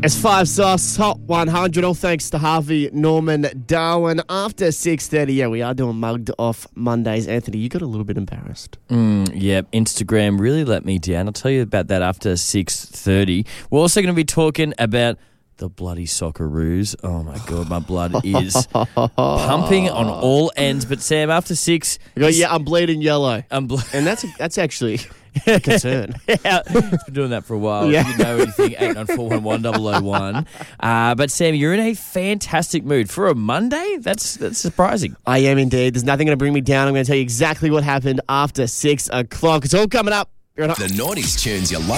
It's 5 Sauce Hot 100. All thanks to Harvey Norman Darwin. After 6:30, yeah, we are doing Mugged Off Mondays. Anthony, you got a little bit embarrassed. Yeah, Instagram really let me down. I'll tell you about that after 6:30. We're also going to be talking about the bloody Socceroos. Oh, my God, my blood is pumping on all ends. But, Sam, after 6... Yeah, I'm bleeding yellow. And that's actually... a concern. Yeah, it's been doing that for a while. Yeah. If you know anything, 89411 001. But Sam, you're in a fantastic mood for a Monday. That's surprising. I am indeed. There's nothing going to bring me down. I'm going to tell you exactly what happened after 6 o'clock. It's all coming up. The 90s tunes you love.